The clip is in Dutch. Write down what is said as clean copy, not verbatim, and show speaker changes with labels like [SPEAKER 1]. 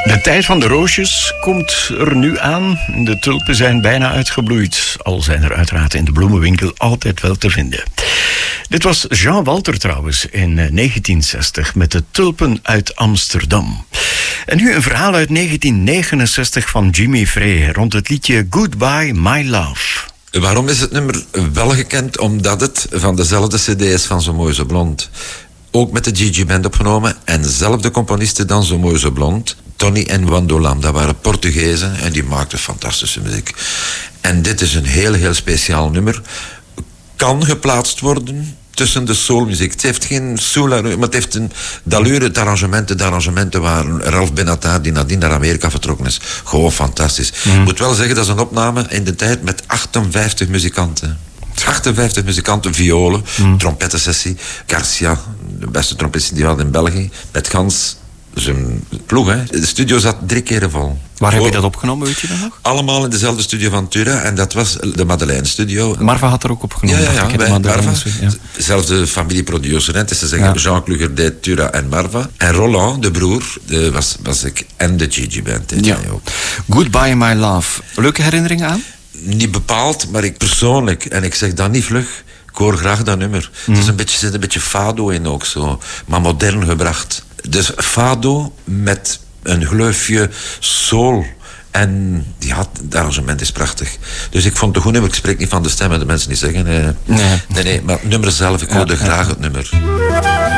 [SPEAKER 1] De tijd van de roosjes komt er nu aan. De tulpen zijn bijna uitgebloeid. Al zijn er uiteraard in de bloemenwinkel altijd wel te vinden. Dit was Jean Walter trouwens in 1960 met de tulpen uit Amsterdam. En nu een verhaal uit 1969 van Jimmy Frey rond het liedje Goodbye My Love.
[SPEAKER 2] Waarom is het nummer wel gekend? Omdat het van dezelfde cd is van Zo Mooi Zo Blond. Ook met de Gigi Band opgenomen. En dezelfde componisten dan Zo Mooi Zo Blond. Tony en Wando Lam, dat waren Portugezen. En die maakten fantastische muziek. En dit is een heel, heel speciaal nummer. Kan geplaatst worden tussen de soulmuziek. Het heeft geen soul, maar het heeft een d'allure. De arrangementen waren Ralph Benatar, die nadien naar Amerika vertrokken is. Gewoon fantastisch. Ik moet wel zeggen, dat is een opname in de tijd met 58 muzikanten. 58 muzikanten, violen, trompettensessie. Garcia, de beste trompetist die we hadden in België. Met Gans, zijn ploeg. Hè. De studio zat 3 keren vol.
[SPEAKER 1] Waar heb je dat opgenomen, weet je dat nog?
[SPEAKER 2] Allemaal in dezelfde studio van Tura. En dat was de Madeleine Studio.
[SPEAKER 1] Marva had er ook opgenomen.
[SPEAKER 2] Ja, bij Marva.
[SPEAKER 1] Ja.
[SPEAKER 2] Dezelfde familieproducer. Het is te zeggen, Jean Kluger deed Tura en Marva. En Roland, de broer, was ik. En de Gigi Band deed hij ook.
[SPEAKER 1] Goodbye My Love. Leuke herinneringen aan?
[SPEAKER 2] Niet bepaald, maar ik persoonlijk, en ik zeg dat niet vlug, ik hoor graag dat nummer. Er zit een beetje fado in ook zo, maar modern gebracht. Dus fado met een gleufje soul. En het arrangement is prachtig. Dus ik vond het een goed nummer. Ik spreek niet van de stem en de mensen niet zeggen. Nee, maar het nummer zelf, ik hoorde graag het nummer.